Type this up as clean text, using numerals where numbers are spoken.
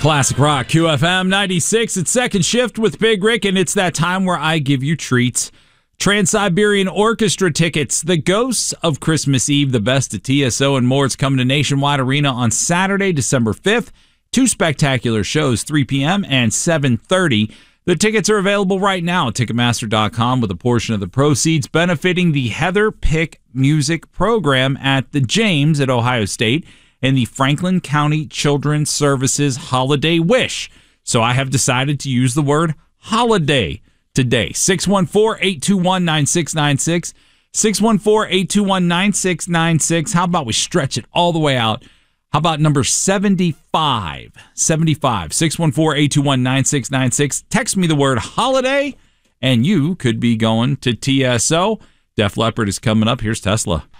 Classic Rock, QFM 96. It's Second Shift with Big Rick, and it's that time where I give you treats. Trans-Siberian Orchestra tickets, The Ghosts of Christmas Eve, The Best of TSO, and more. It's coming to Nationwide Arena on Saturday, December 5th. Two spectacular shows, 3 p.m. and 7:30. The tickets are available right now at Ticketmaster.com, with a portion of the proceeds benefiting the Heather Pick Music Program at the James at Ohio State and the Franklin County Children's Services Holiday Wish. So I have decided to use the word holiday today. 614-821-9696. 614-821-9696. How about we stretch it all the way out? How about number 75? 75. 614-821-9696. Text me the word holiday, and you could be going to TSO. Def Leppard is coming up. Here's Tesla.